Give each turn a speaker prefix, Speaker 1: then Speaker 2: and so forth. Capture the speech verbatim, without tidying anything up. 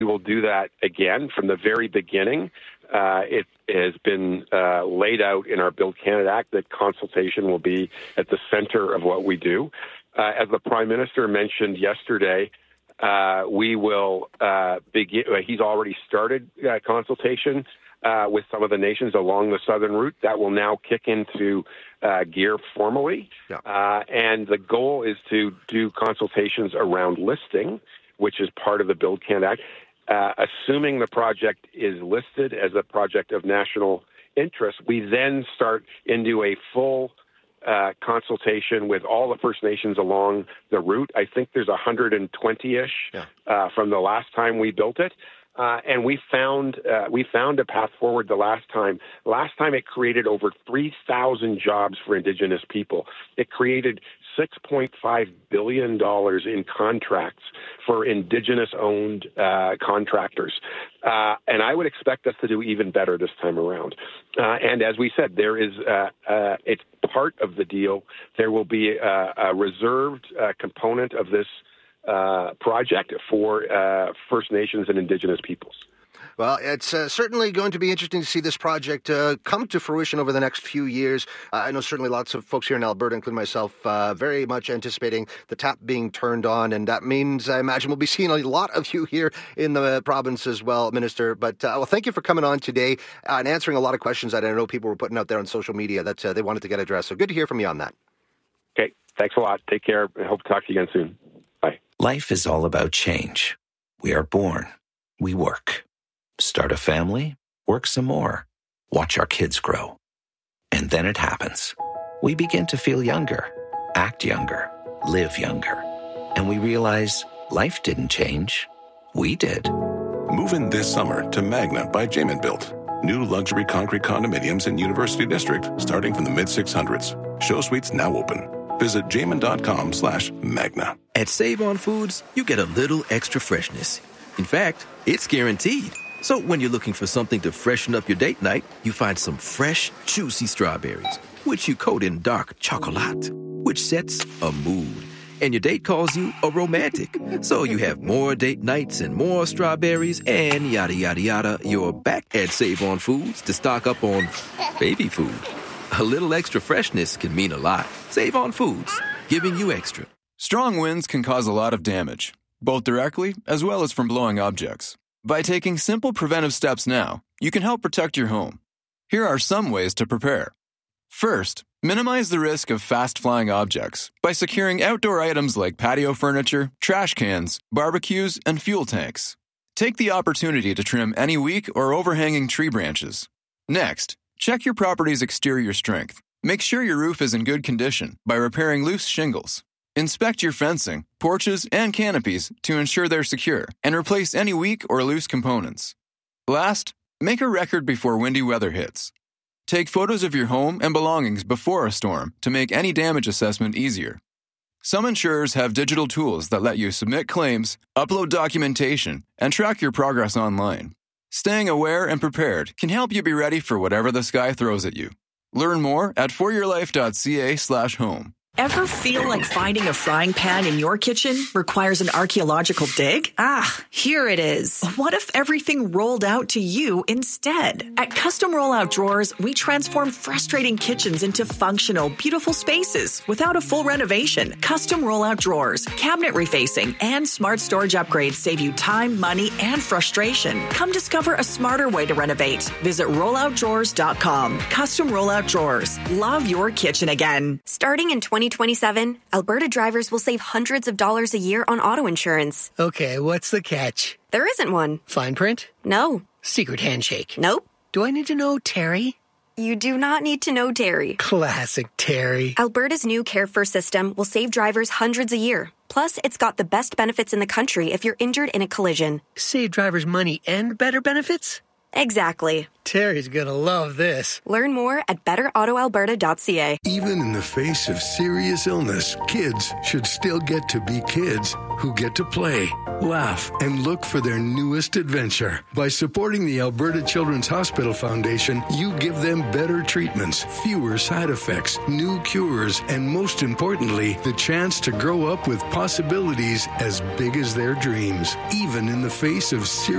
Speaker 1: We will do that again from the very beginning. Uh, it has been uh, laid out in our Build Canada Act that consultation will be at the center of what we do. Uh, as the Prime Minister mentioned yesterday, uh, we will uh, begin. He's already started uh, consultation uh, with some of the nations along the southern route. That will now kick into uh, gear formally. Yeah. Uh, and the goal is to do consultations around listing, which is part of the Build Canada Act. Uh, assuming the project is listed as a project of national interest, we then start into a full uh, consultation with all the First Nations along the route. I think there's one hundred twenty-ish yeah. uh, from the last time we built it. Uh, and we found uh, we found a path forward the last time. Last time it created over three thousand jobs for Indigenous people. It created six point five billion dollars in contracts for Indigenous-owned uh, contractors. Uh, and I would expect us to do even better this time around. Uh, and as we said, there is uh, uh, it's part of the deal. There will be a, a reserved uh, component of this uh, project for uh, First Nations and Indigenous peoples.
Speaker 2: Well, it's uh, certainly going to be interesting to see this project uh, come to fruition over the next few years. Uh, I know certainly lots of folks here in Alberta, including myself, uh, very much anticipating the tap being turned on. And that means, I imagine, we'll be seeing a lot of you here in the province as well, Minister. But, uh, well, thank you for coming on today uh, and answering a lot of questions that I know people were putting out there on social media that uh, they wanted to get addressed. So good to hear from you on that.
Speaker 1: Okay. Thanks a lot. Take care. I hope to talk to you again soon. Bye.
Speaker 3: Life is all about change. We are born. We work. Start a family, work some more, watch our kids grow. And then it happens. We begin to feel younger, act younger, live younger. And we realize life didn't change. We did.
Speaker 4: Move in this summer to Magna by Jamin Built. New luxury concrete condominiums in University District starting from the mid six hundreds. Show suites now open. Visit jamin.com slash Magna.
Speaker 5: At Save On Foods, you get a little extra freshness. In fact, it's guaranteed. So when you're looking for something to freshen up your date night, you find some fresh, juicy strawberries, which you coat in dark chocolate, which sets a mood. And your date calls you a romantic. So you have more date nights and more strawberries and yada, yada, yada. You're back at Save On Foods to stock up on baby food. A little extra freshness can mean a lot. Save On Foods, giving you extra.
Speaker 6: Strong winds can cause a lot of damage, both directly as well as from blowing objects. By taking simple preventive steps now, you can help protect your home. Here are some ways to prepare. First, minimize the risk of fast-flying objects by securing outdoor items like patio furniture, trash cans, barbecues, and fuel tanks. Take the opportunity to trim any weak or overhanging tree branches. Next, check your property's exterior strength. Make sure your roof is in good condition by repairing loose shingles. Inspect your fencing, porches, and canopies to ensure they're secure, and replace any weak or loose components. Last, make a record before windy weather hits. Take photos of your home and belongings before a storm to make any damage assessment easier. Some insurers have digital tools that let you submit claims, upload documentation, and track your progress online. Staying aware and prepared can help you be ready for whatever the sky throws at you. Learn more at foryourlife.ca slash home.
Speaker 7: Ever feel like finding a frying pan in your kitchen requires an archaeological dig?
Speaker 8: Ah, here it is.
Speaker 7: What if everything rolled out to you instead? At Custom Rollout Drawers, we transform frustrating kitchens into functional, beautiful spaces without a full renovation. Custom Rollout Drawers, cabinet refacing, and smart storage upgrades save you time, money, and frustration. Come discover a smarter way to renovate. Visit rollout drawers dot com. Custom Rollout Drawers. Love your kitchen again.
Speaker 9: Starting in twenty twenty-seven, Alberta drivers will save hundreds of dollars a year on auto insurance.
Speaker 10: Okay, what's the catch?
Speaker 9: There isn't one.
Speaker 10: Fine print?
Speaker 9: No.
Speaker 10: Secret handshake?
Speaker 9: Nope.
Speaker 10: Do I need to know Terry?
Speaker 9: You do not need to know Terry.
Speaker 10: Classic Terry.
Speaker 9: Alberta's new Care First system will save drivers hundreds a year. Plus, it's got the best benefits in the country if you're injured in a collision.
Speaker 10: Save drivers money and better benefits?
Speaker 9: Exactly.
Speaker 10: Terry's gonna love this.
Speaker 9: Learn more at better auto alberta dot c a.
Speaker 11: Even in the face of serious illness, kids should still get to be kids who get to play, laugh, and look for their newest adventure. By supporting the Alberta Children's Hospital Foundation, you give them better treatments, fewer side effects, new cures, and most importantly, the chance to grow up with possibilities as big as their dreams. Even in the face of serious